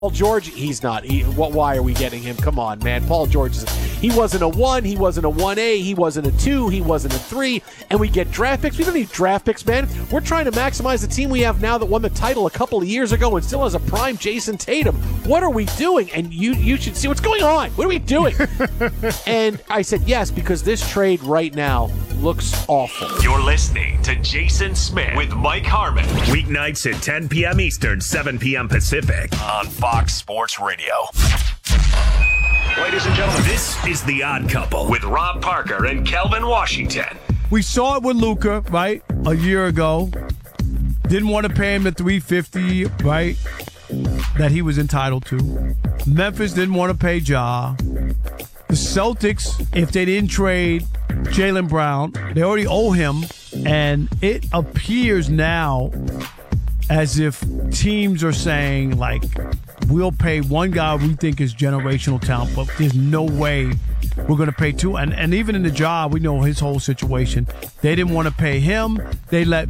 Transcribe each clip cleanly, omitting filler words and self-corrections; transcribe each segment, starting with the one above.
Paul George, he's not. Why are we getting him? Come on, man. Paul George, he wasn't a 1, he wasn't a 1A, he wasn't a 2, he wasn't a 3, and we get draft picks. We don't need draft picks, man. We're trying to maximize the team we have now that won the title a couple of years ago and still has a prime Jason Tatum. What are we doing? And you should see what's going on. What are we doing? And I said yes, because this trade right now looks awful. You're listening to Jason Smith with Mike Harmon. Weeknights at 10 p.m. Eastern, 7 p.m. Pacific On Fox Sports Radio. Ladies and gentlemen, this is The Odd Couple With Rob Parker and Kelvin Washington. We saw it with Luka, right, a year ago. Didn't want to pay him the $350, right, that he was entitled to. Memphis didn't want to pay Ja. The Celtics, if they didn't trade Jaylen Brown, they already owe him. And it appears now as if teams are saying, like, we'll pay one guy we think is generational talent, but there's no way we're going to pay two. And even in the job, we know his whole situation. They didn't want to pay him. They let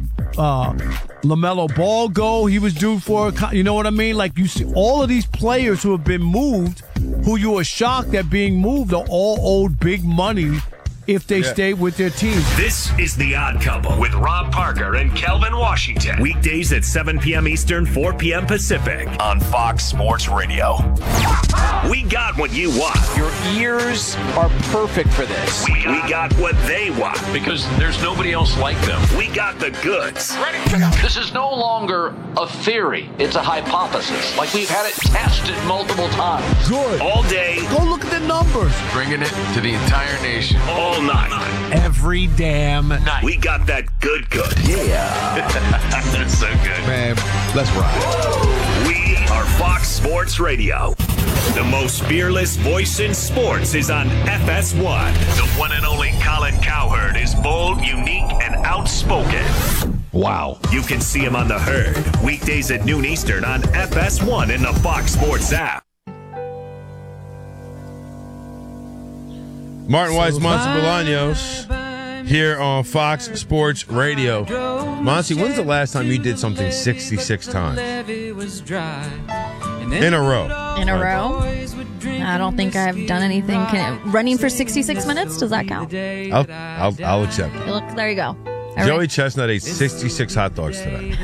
LaMelo Ball go. He was due for, you know what I mean? Like, you see all of these players who have been moved, who you were shocked at being moved, are all owed big money if they stay with their team. This is The Odd Couple With Rob Parker and Kelvin Washington. Weekdays at 7 p.m. Eastern, 4 p.m. Pacific On Fox Sports Radio. We got what you want. Your ears are perfect for this. We got what they want. Because there's nobody else like them. We got the goods. This is no longer a theory. It's a hypothesis. Like, we've had it tested multiple times. Good. All day. Go look at the numbers. Bringing it to the entire nation. All night. Every damn night. We got that good. Yeah. That's so good. Man, let's ride. We are Fox Sports Radio. The most fearless voice in sports is on FS1. The one and only Colin Cowherd is bold, unique, and outspoken. Wow. You can see him on The Herd, weekdays at noon Eastern on FS1 and the Fox Sports app. Martin Weiss, Monty Bolaños, here on Fox Sports Radio. Monty, when's the last time you did something 66 times? In a row. In a row? I don't think I've done anything. Running for 66 minutes, does that count? I'll accept it. Look, there you go. Joey Chestnut ate 66 hot dogs today.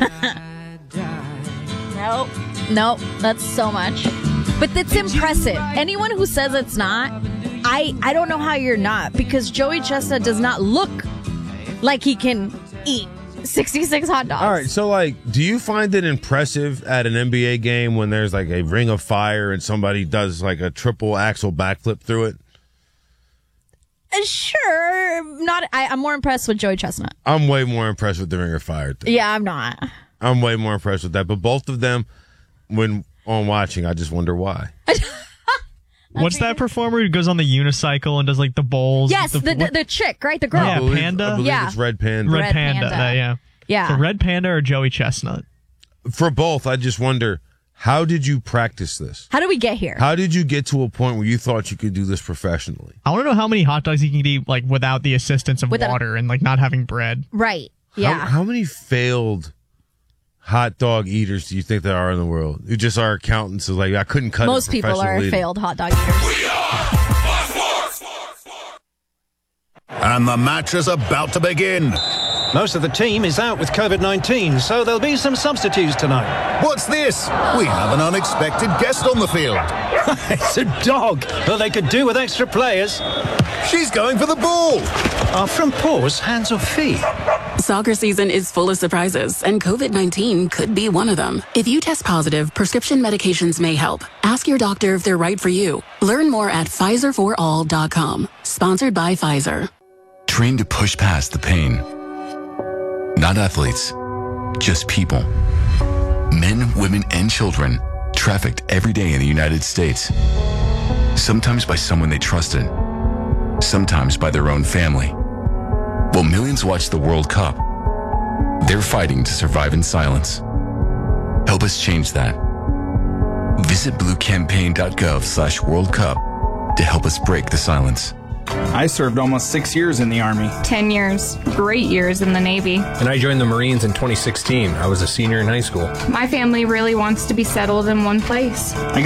Nope, that's so much. But it's impressive. Anyone who says it's not, I don't know how you're not, because Joey Chestnut does not look like he can eat 66 hot dogs. All right, so, like, do you find it impressive at an NBA game when there's, like, a ring of fire and somebody does, like, a triple axel backflip through it? Sure. I'm more impressed with Joey Chestnut. I'm way more impressed with the ring of fire thing. Yeah, I'm not. I'm way more impressed with that. But both of them, when on watching, I just wonder why. What's that performer who goes on the unicycle and does, like, the bowls? Yes, the chick, right? The girl. Yeah, Panda. I believe it's Red Panda. Red Panda. Yeah. So Red Panda or Joey Chestnut? For both, I just wonder, how did you practice this? How did we get here? How did you get to a point where you thought you could do this professionally? I want to know how many hot dogs you can eat, like, without the assistance of water and, like, not having bread. Right. Yeah. How many failed hot dog eaters do you think there are in the world? Who just are accountants? So, like, I couldn't cut Most it people are eating. failed hot dog eaters. And the match is about to begin. Most of the team is out with COVID-19, so there'll be some substitutes tonight. What's this? We have an unexpected guest on the field. It's a dog, but they could do with extra players. She's going for the ball. Are front paws hands or feet? Soccer season is full of surprises, and COVID-19 could be one of them. If you test positive, prescription medications may help. Ask your doctor if they're right for you. Learn more at PfizerForAll.com. Sponsored by Pfizer. Trained to push past the pain. Not athletes, just people. Men, women, and children trafficked every day in the United States. Sometimes by someone they trusted. Sometimes by their own family. While millions watch the World Cup, they're fighting to survive in silence. Help us change that. Visit bluecampaign.gov/World Cup to help us break the silence. I served almost 6 years in the Army. 10 years. Great years in the Navy. And I joined the Marines in 2016. I was a senior in high school. My family really wants to be settled in one place.